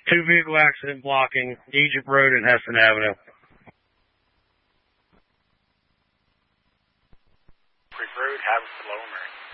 Two-vehicle accident blocking Egypt Road and Heston Avenue. Creek Road, have a slow marine.